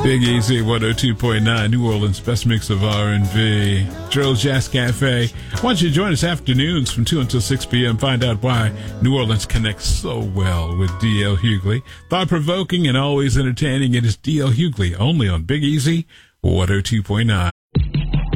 Big Easy 102.9, New Orleans' best mix of R&B. Gerald's Jazz Cafe. Why don't you join us afternoons from 2 until 6 p.m. Find out why New Orleans connects so well with D.L. Hughley. Thought-provoking and always entertaining. It is D.L. Hughley, only on Big Easy 102.9.